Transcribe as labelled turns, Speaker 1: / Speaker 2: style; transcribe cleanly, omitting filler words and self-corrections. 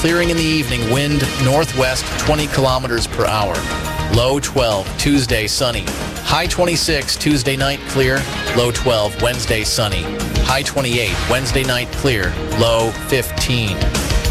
Speaker 1: clearing in the evening, wind northwest 20 kilometers per hour. Low 12, Tuesday sunny. High 26, Tuesday night clear. Low 12, Wednesday sunny. High 28, Wednesday night clear. Low 15.